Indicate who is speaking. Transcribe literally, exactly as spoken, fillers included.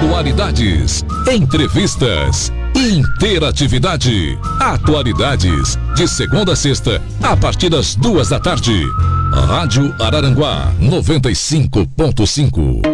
Speaker 1: Atualidades, entrevistas, interatividade. Atualidades, de segunda a sexta, a partir das duas da tarde. Rádio Araranguá, noventa e cinco ponto cinco.